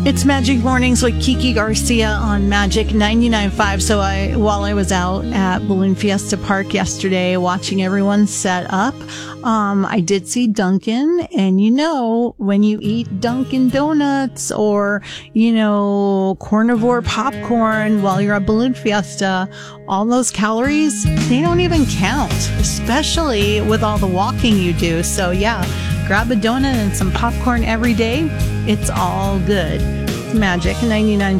It's Magic Mornings with Kiki Garcia on Magic 99.5. So while I was out at Balloon Fiesta Park yesterday watching everyone set up, I did see Dunkin', and when you eat Dunkin' Donuts or, carnivore popcorn while you're at Balloon Fiesta, all those calories, they don't even count, especially with all the walking you do. So yeah, grab a donut and some popcorn every day. It's all good. It's Magic 99.5.